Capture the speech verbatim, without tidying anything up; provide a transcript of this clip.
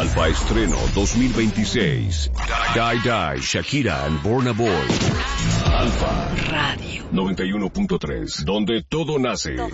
Alfa Estreno dos mil veintiséis. Die Die, Shakira and Burna Boy. Alfa Radio noventa y uno punto tres, donde todo nace.